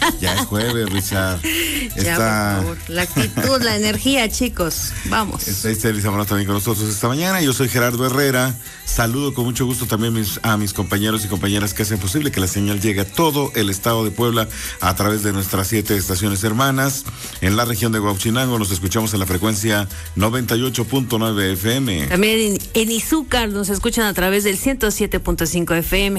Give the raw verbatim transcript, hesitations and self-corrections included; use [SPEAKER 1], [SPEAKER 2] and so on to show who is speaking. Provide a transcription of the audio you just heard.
[SPEAKER 1] Ya es jueves, Richard.
[SPEAKER 2] Ya,
[SPEAKER 1] Está...
[SPEAKER 2] por favor. La actitud, la energía, chicos. Vamos.
[SPEAKER 1] Está Esther Zamora también con nosotros esta mañana. Yo soy Gerardo Herrera. Saludo con mucho gusto también mis, a mis compañeros y compañeras que hacen posible que la señal llegue a todo el estado de Puebla a través de nuestras siete estaciones hermanas. En la región de Huauchinango nos escuchamos en la frecuencia noventa y ocho punto nueve F M.
[SPEAKER 2] También en, en Izúcar nos escuchan a través del ciento siete punto cinco F M.